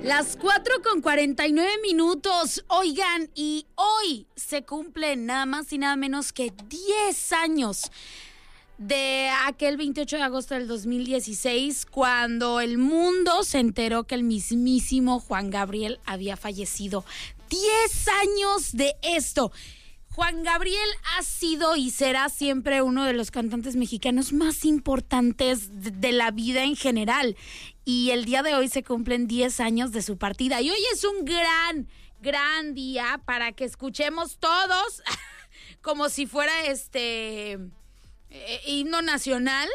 4:49. Oigan, y hoy se cumplen nada más y nada menos que 10 años de aquel 28 de agosto del 2016, cuando el mundo se enteró que el mismísimo Juan Gabriel había fallecido. 10 años de esto. Juan Gabriel ha sido y será siempre uno de los cantantes mexicanos más importantes de la vida en general. Y el día de hoy se cumplen 10 años de su partida. Y hoy es un gran día para que escuchemos todos, como si fuera himno nacional,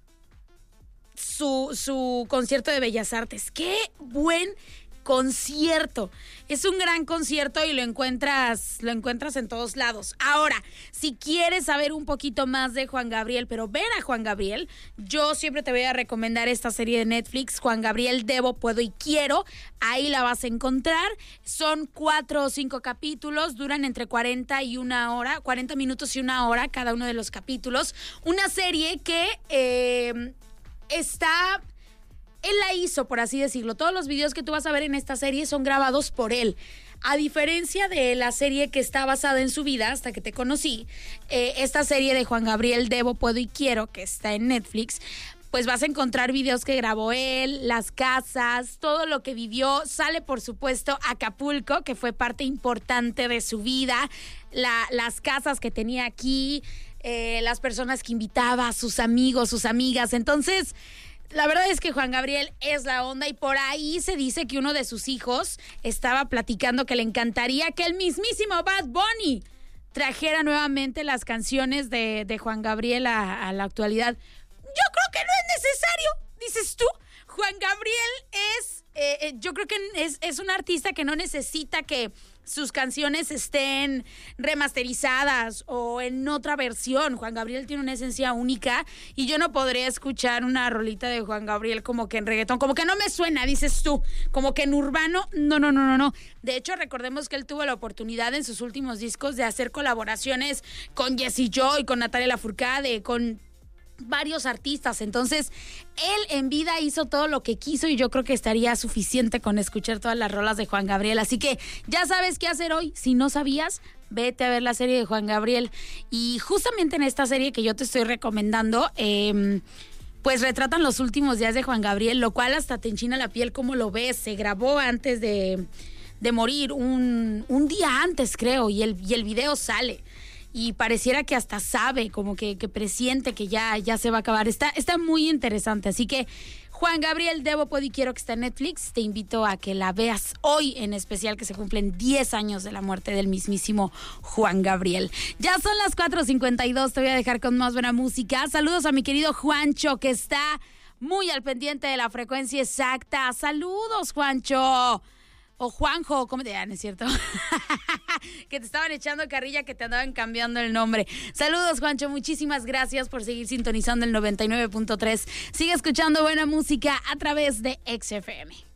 su concierto de Bellas Artes. ¡Qué buen concierto! Es un gran concierto y lo encuentras en todos lados. Ahora, si quieres saber un poquito más de Juan Gabriel, pero ver a Juan Gabriel, yo siempre te voy a recomendar esta serie de Netflix, Juan Gabriel, Debo, Puedo y Quiero. Ahí la vas a encontrar. Son 4 o 5 capítulos, duran entre 40 minutos y 1 hora cada uno de los capítulos. Una serie que él la hizo, por así decirlo. Todos los videos que tú vas a ver en esta serie son grabados por él. A diferencia de la serie que está basada en su vida, Hasta que te conocí, esta serie de Juan Gabriel, Debo, Puedo y Quiero, que está en Netflix, pues vas a encontrar videos que grabó él, las casas, todo lo que vivió. Sale, por supuesto, Acapulco, que fue parte importante de su vida, las casas que tenía aquí, las personas que invitaba, sus amigos, sus amigas. Entonces, la verdad es que Juan Gabriel es la onda, y por ahí se dice que uno de sus hijos estaba platicando que le encantaría que el mismísimo Bad Bunny trajera nuevamente las canciones de Juan Gabriel a la actualidad. Yo creo que no es necesario, dices tú. Juan Gabriel yo creo que es un artista que no necesita que sus canciones estén remasterizadas o en otra versión. Juan Gabriel tiene una esencia única y yo no podría escuchar una rolita de Juan Gabriel como que en reggaetón, como que no me suena, dices tú, como que en urbano, no. De hecho, recordemos que él tuvo la oportunidad en sus últimos discos de hacer colaboraciones con Jessie Joy, con Natalia Lafourcade, con varios artistas. Entonces, él en vida hizo todo lo que quiso y yo creo que estaría suficiente con escuchar todas las rolas de Juan Gabriel. Así que ya sabes qué hacer hoy. Si no sabías, vete a ver la serie de Juan Gabriel. Y justamente en esta serie que yo te estoy recomendando, pues retratan los últimos días de Juan Gabriel, lo cual hasta te enchina la piel como lo ves. Se grabó antes de morir, un día antes, creo, y el video sale. Y pareciera que hasta sabe, como que presiente que ya se va a acabar. Está muy interesante. Así que Juan Gabriel, Debo, Puedo y Quiero, que está en Netflix, te invito a que la veas hoy, en especial que se cumplen 10 años de la muerte del mismísimo Juan Gabriel. Ya son las 4:52, te voy a dejar con más buena música. Saludos a mi querido Juancho, que está muy al pendiente de la frecuencia exacta. Saludos, Juancho. O Juanjo, ¿cómo te llaman? ¿Es cierto? Que te estaban echando carrilla, que te andaban cambiando el nombre. Saludos, Juancho, muchísimas gracias por seguir sintonizando el 99.3. Sigue escuchando buena música a través de XFM.